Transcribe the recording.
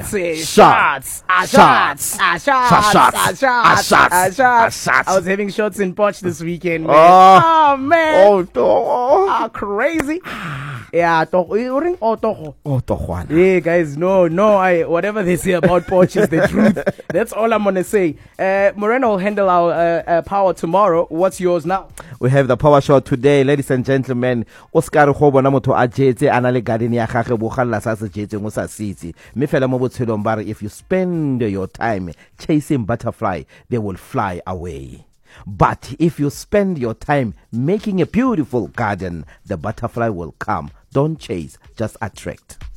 Shots. I was having shots in Poch this weekend, man. Oh man. Crazy. Yeah, yeah, guys, no, whatever they say about Poch is the truth. That's all I'm gonna say. Moreno will handle our power tomorrow. What's yours now? We have the power show today, ladies and gentlemen. Oscar Hobo na motho a jetse ana le garden ya gagwe bo galla sa se jetse mo sa sitse. Me fela mo botshelong bare if you spend your time chasing butterfly, they will fly away. But if you spend your time making a beautiful garden, the butterfly will come. Don't chase, just attract.